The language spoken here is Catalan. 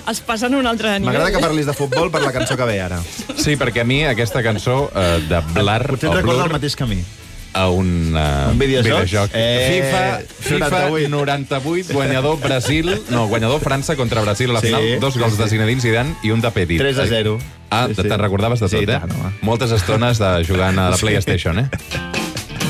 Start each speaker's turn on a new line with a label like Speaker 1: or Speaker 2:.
Speaker 1: els passen a un altre nivell.
Speaker 2: M'agrada que parlis de futbol per la cançó que ve ara.
Speaker 3: Sí, perquè a mi aquesta cançó de Blar
Speaker 2: Potser
Speaker 3: o
Speaker 2: et recorda
Speaker 3: Blur
Speaker 2: el mateix que a mi.
Speaker 3: a un videojoc. FIFA 98, guanyador Brasil, no, guanyador França contra Brasil a la final, 2 gols de Zinedine Zidane i un de Petit.
Speaker 2: 3-0.
Speaker 3: Ah, te'n recordaves de tot,
Speaker 2: Sí, tant, home.
Speaker 3: Moltes estones de jugant a la PlayStation,